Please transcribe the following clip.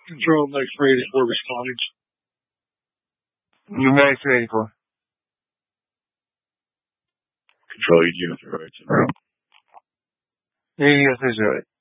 Control Max 384 responding. Max 384. Control EG with regard to Yes, that's right.